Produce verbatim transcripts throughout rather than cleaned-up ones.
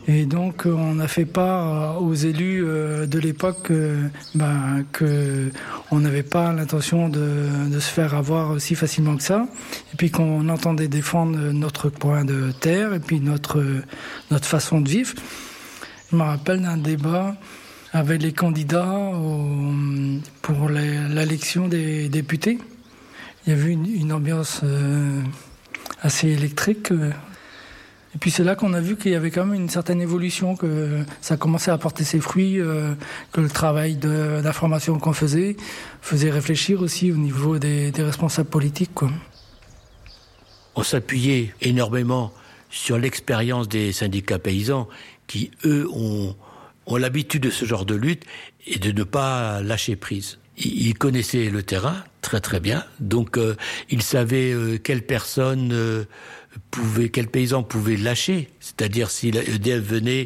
Et donc, on a fait part aux élus de l'époque euh, ben, qu'on n'avait pas l'intention de, de se faire avoir aussi facilement que ça. Et puis qu'on entendait défendre notre coin de terre et puis notre, notre façon de vivre. Je me rappelle d'un débat avec les candidats au, pour les, l'élection des députés. Il y avait une, une ambiance euh, assez électrique. Et puis c'est là qu'on a vu qu'il y avait quand même une certaine évolution, que ça commençait à porter ses fruits, euh, que le travail de, d'information qu'on faisait faisait réfléchir aussi au niveau des, des responsables politiques, quoi. On s'appuyait énormément sur l'expérience des syndicats paysans qui, eux, ont, ont l'habitude de ce genre de lutte et de ne pas lâcher prise. Ils connaissaient le terrain très très bien, donc euh, ils savaient euh, quelle personne euh, pouvait, quel paysan pouvait lâcher, c'est-à-dire si l'E D F venait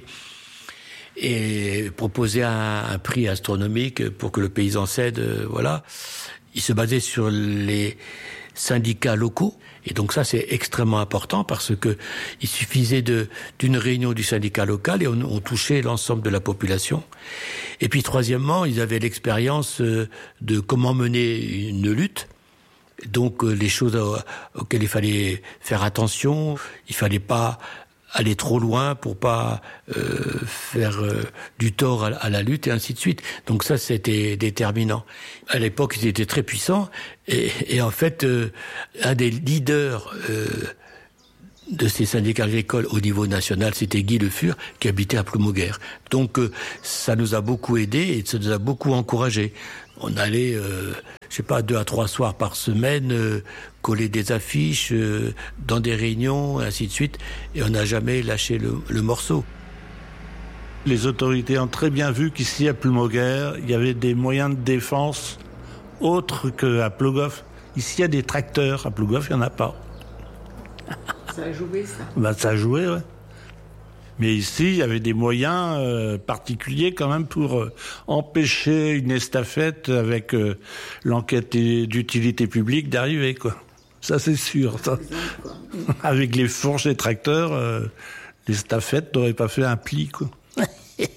et proposait un, un prix astronomique pour que le paysan cède, euh, voilà. Ils se basaient sur les syndicats locaux. Et donc ça, c'est extrêmement important parce que il suffisait de, d'une réunion du syndicat local et on, on touchait l'ensemble de la population. Et puis troisièmement, ils avaient l'expérience de comment mener une lutte. Donc les choses auxquelles il fallait faire attention, il fallait pas aller trop loin pour pas euh, faire euh, du tort à, à la lutte et ainsi de suite. Donc ça, c'était déterminant. À l'époque, ils étaient très puissants et, et en fait, euh, un des leaders euh, de ces syndicats agricoles au niveau national, c'était Guy Le Fur, qui habitait à Ploumauguère. Donc euh, ça nous a beaucoup aidés et ça nous a beaucoup encouragés. On allait, euh, je sais pas, deux à trois soirs par semaine, euh, coller des affiches euh, dans des réunions, et ainsi de suite, et on n'a jamais lâché le, le morceau. Les autorités ont très bien vu qu'ici à Ploumauguère, il y avait des moyens de défense autres qu'à Plogoff. Ici, il y a des tracteurs, à Plogoff, il n'y en a pas. Ça a joué, ça. Bah, ça a joué, ouais. Mais ici, il y avait des moyens euh, particuliers quand même pour euh, empêcher une estafette avec euh, l'enquête d'utilité publique d'arriver, quoi. Ça, c'est sûr. Ça. Avec les fourches et tracteurs, euh, l'estafette n'aurait pas fait un pli, quoi.